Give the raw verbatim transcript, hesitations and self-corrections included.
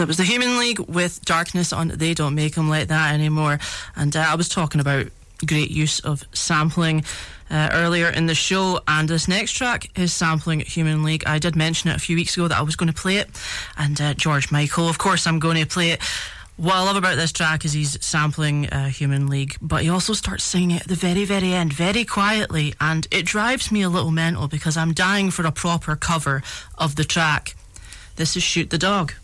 That was the Human League with Darkness on They Don't Make 'Em Like That Anymore. And uh, I was talking about great use of sampling uh, earlier in the show, and this next track is sampling Human League. I did mention it a few weeks ago that I was going to play it, and uh, George Michael, of course I'm going to play it. What I love about this track is he's sampling uh, Human League, but he also starts singing it at the very, very end, very quietly, and it drives me a little mental because I'm dying for a proper cover of the track. This is Shoot the Dog.